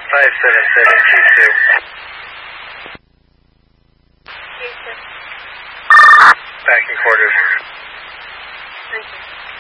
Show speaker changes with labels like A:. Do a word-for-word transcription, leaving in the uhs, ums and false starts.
A: five seven seven two two. Back in quarters.
B: Thank you.